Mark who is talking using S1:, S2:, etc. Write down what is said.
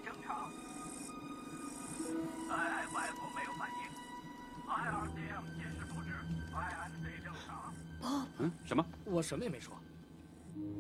S1: 正常。IFF 没有反应 ，IRCM 显示不治 ，ISC 正常。
S2: 什么？
S3: 我什么也没说。